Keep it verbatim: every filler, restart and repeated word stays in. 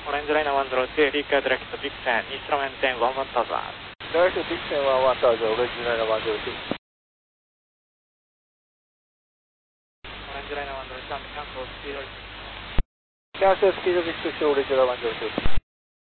Orange Line one zero two, Rica direct to Dixon, Eastern maintain one one thousand. Direct to Dixon one one thousand, Orange Line one zero two. Orange Line one zero two, cancel speed. Cancel speed restriction, Orange Line one zero two.